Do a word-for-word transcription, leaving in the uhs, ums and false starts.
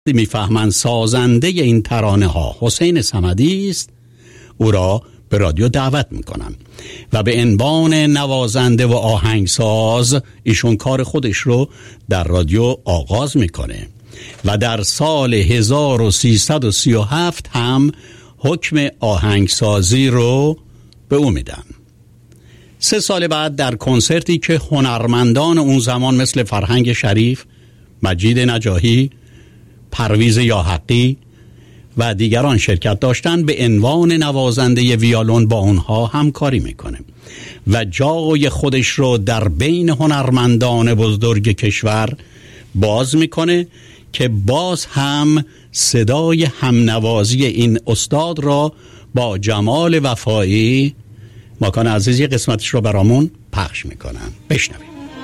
میفهمند سازنده این ترانه ها حسین صمدی است، او را به رادیو دعوت میکنم و به عنوان نوازنده و آهنگساز ایشون کار خودش رو در رادیو آغاز میکنه و در سال هزار و سیصد و سی و هفت هم حکم آهنگسازی رو به او میدن. سه سال بعد در کنسرتی که هنرمندان اون زمان مثل فرهنگ شریف، مجید نجاحی، پرویز یاحقی و دیگران شرکت داشتن، به عنوان نوازنده ویولون با اونها همکاری میکنه و جای خودش رو در بین هنرمندان بزرگ کشور باز میکنه که باز هم صدای همنوازی این استاد را با جمال وفایی ماکان عزیز یه قسمتش رو برامون پخش میکنن. بشنویم.